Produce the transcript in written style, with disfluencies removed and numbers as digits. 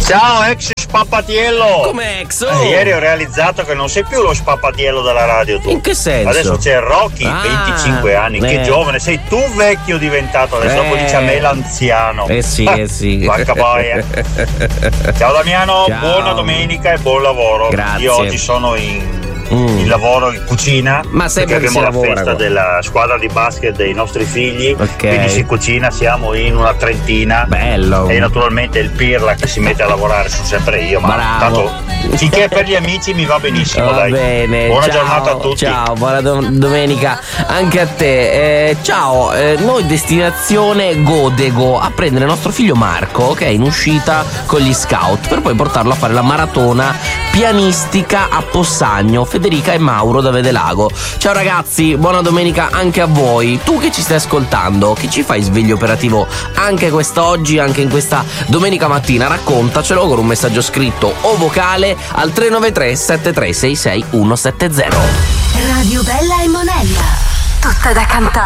Ciao ex spappatiello. Come ex? Ieri ho realizzato che non sei più lo spappatiello della radio tu. In che senso? Adesso c'è Rocky, 25 anni, che giovane, sei tu vecchio diventato, adesso dopo dice a me l'anziano. Sì. Vacca boia. Ciao Damiano, Ciao. buona domenica e buon lavoro. Grazie. Io oggi sono in lavoro in cucina. Ma sempre perché che abbiamo si la lavora, festa guarda. della squadra di basket dei nostri figli, Ok. quindi si cucina, siamo in una trentina. Bello. E naturalmente il pirla che si mette a lavorare sono sempre io, ma Bravo. tanto finché è per gli amici mi va benissimo. Va Dai. bene, Buona ciao, giornata a tutti. Ciao, buona domenica anche a te. Ciao, noi destinazione Godego a prendere nostro figlio Marco, che è in uscita con gli scout, per poi portarlo a fare la maratona pianistica a Possagno. Federica e Mauro da Vedelago. Ciao ragazzi, buona domenica anche a voi. Tu che ci stai ascoltando, che ci fai sveglio operativo anche quest'oggi, anche in questa domenica mattina? Raccontacelo con un messaggio scritto o vocale al 393 7366 170. Radio Bella e Monella, tutta da cantare.